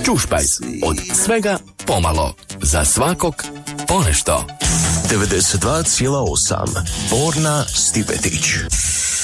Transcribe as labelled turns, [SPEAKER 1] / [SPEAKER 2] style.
[SPEAKER 1] Čušpajz. Od svega pomalo. Za svakog ponešto.
[SPEAKER 2] 92,8 Borna Stipetić.